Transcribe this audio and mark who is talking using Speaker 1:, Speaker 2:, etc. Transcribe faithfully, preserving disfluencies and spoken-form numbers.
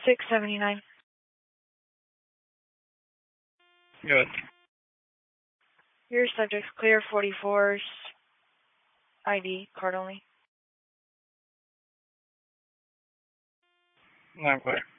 Speaker 1: six seventy-nine.
Speaker 2: Good.
Speaker 1: Your subject's clear, forty-fours, I D, card only.
Speaker 2: Not clear.